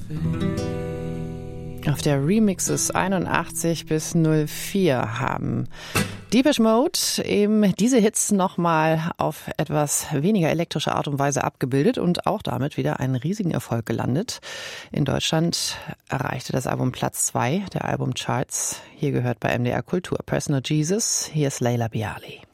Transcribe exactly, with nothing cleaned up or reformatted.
Auf der Remixes einundachtzig bis null vier haben Depeche Mode eben diese Hits nochmal auf etwas weniger elektrische Art und Weise abgebildet und auch damit wieder einen riesigen Erfolg gelandet. In Deutschland erreichte das Album Platz zwei der Albumcharts. Hier gehört bei M D R Kultur Personal Jesus. Hier ist Leila Bialy.